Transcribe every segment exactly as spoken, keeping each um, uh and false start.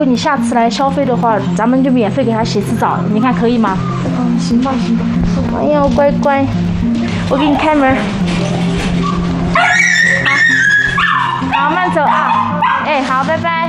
如果你下次来消费的话，咱们就免费给它洗次澡，你看可以吗？ 嗯，行吧，行吧。 哎呀，乖乖，我给你开门。好，好，慢走啊。哎，好，拜拜。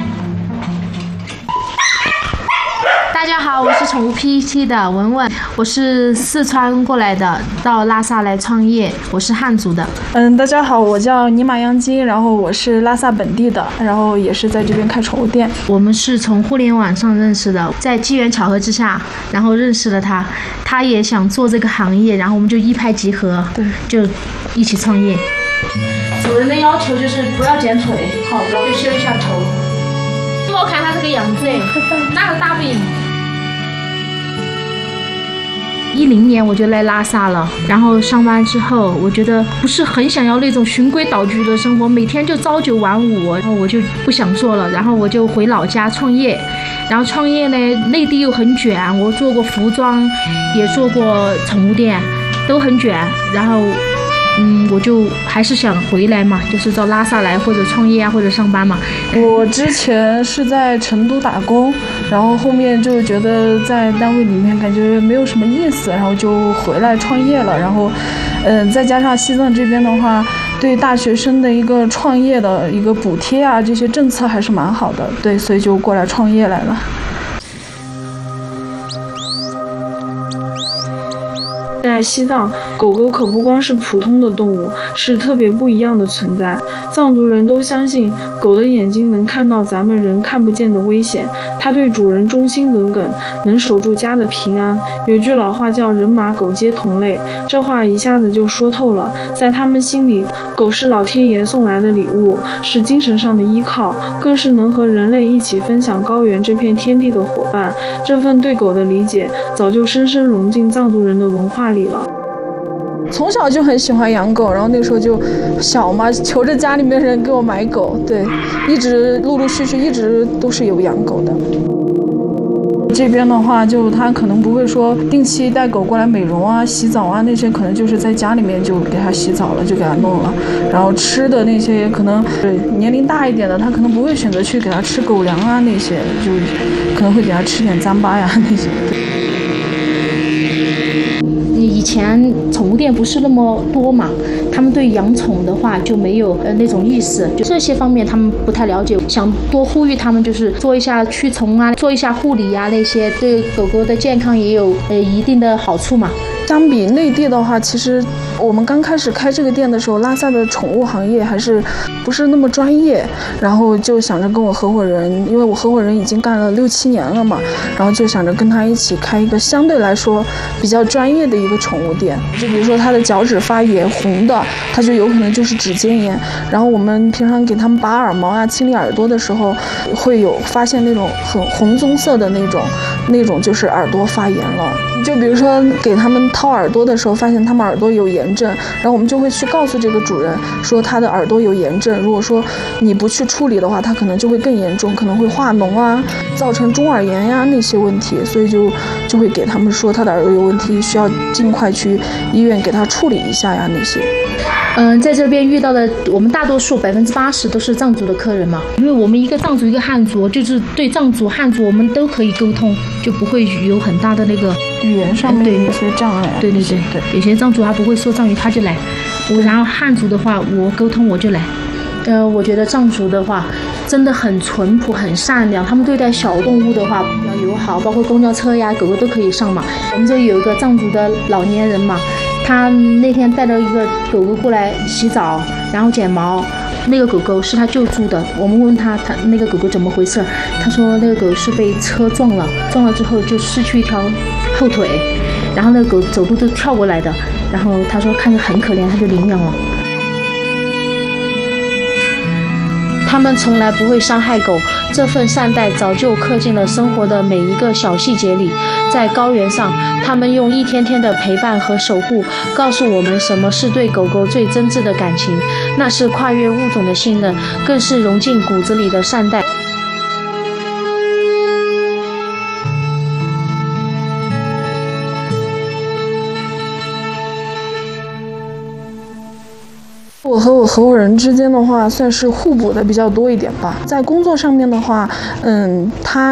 大家好，我是宠物 P 七 的文文，我是四川过来的，到拉萨来创业，我是汉族的。 嗯，大家好，我叫尼玛央金，然后我是拉萨本地的，然后也是在这边开宠物店。 我们是从互联网上认识的，在机缘巧合之下，然后认识了他，他也想做这个行业，然后我们就一拍即合， 对， 就一起创业。主人的要求就是不要剪腿，好的，就修一下头。我看他这个样子，哪个打不赢？一零年我就来拉萨了，然后上班之后，我觉得不是很想要那种循规蹈矩的生活，每天就朝九晚五，然后我就不想做了，然后我就回老家创业。然后创业呢，内地又很卷，我做过服装，也做过宠物店，都很卷，然后。嗯，我就还是想回来嘛，就是到拉萨来或者创业啊，或者上班嘛。 我之前是在成都打工，然后后面就觉得在单位里面感觉没有什么意思，然后就回来创业了。然后，嗯、呃，再加上西藏这边的话，对大学生的一个创业的一个补贴啊，这些政策还是蛮好的，对，所以就过来创业来了。在西藏，狗狗可不光是普通的动物，是特别不一样的存在。藏族人都相信，狗的眼睛能看到咱们人看不见的危险，它对主人忠心耿耿，能守住家的平安。有句老话叫人马狗皆同类，这话一下子就说透了。在他们心里，狗是老天爷送来的礼物，是精神上的依靠，更是能和人类一起分享高原这片天地的伙伴。这份对狗的理解，早就深深融进藏族人的文化里了。从小就很喜欢养狗，然后那个时候就小嘛，求着家里面人给我买狗，对，一直陆陆续续一直都是有养狗的。这边的话，就他可能不会说定期带狗过来美容啊、洗澡啊那些，可能就是在家里面就给它洗澡了，就给它弄了。然后吃的那些，可能年龄大一点的，他可能不会选择去给它吃狗粮啊那些，就可能会给它吃点糌粑呀那些。 以前宠物店不是那么多嘛，他们对养宠的话就没有呃那种意识，就这些方面他们不太了解。想多呼吁他们，就是做一下驱虫啊，做一下护理啊，那些对狗狗的健康也有呃一定的好处嘛。 相比内地的话，其实我们刚开始开这个店的时候，拉萨的宠物行业还是不是那么专业，然后就想着跟我合伙人，因为我合伙人已经干了六七年了嘛，然后就想着跟他一起开一个相对来说比较专业的一个宠物店。就比如说他的脚趾发炎红的，他就有可能就是指尖炎，然后我们平常给他们拔耳毛啊、清理耳朵的时候，会有发现那种很红棕色的那种，那种就是耳朵发炎了。就比如说给他们掏耳朵的时候，发现他们耳朵有炎症，然后我们就会去告诉这个主人说他的耳朵有炎症，如果说你不去处理的话，他可能就会更严重，可能会化脓啊，造成中耳炎呀那些问题，所以就就会给他们说他的耳朵有问题，需要尽快去医院给他处理一下呀那些。 嗯，在这边遇到的我们大多数百分之八十都是藏族的客人嘛，因为我们一个藏族一个汉族，就是对藏族汉族我们都可以沟通，就不会有很大的那个语言上面的一些障碍。 对对对对，有些藏族他不会说藏语他就来，我然后汉族的话我沟通我就来。呃，我觉得藏族的话真的很淳朴很善良，他们对待小动物的话比较友好，包括公交车呀狗狗都可以上嘛。我们这里有一个藏族的老年人嘛，他那天带了一个狗狗过来洗澡，然后剪毛，那个狗狗是他救助的。我们问他，他那个狗狗怎么回事？他说那个狗是被车撞了，撞了之后就失去一条后腿，然后那个狗走路都跳过来的。然后他说看着很可怜，他就领养了。他们从来不会伤害狗，这份善待早就刻进了生活的每一个小细节里。在高原上，他们用一天天的陪伴和守护，告诉我们什么是对狗狗最真挚的感情，那是跨越物种的信任，更是融进骨子里的善待。 我和我合伙人之间的话，算是互补的比较多一点吧。在工作上面的话，嗯，他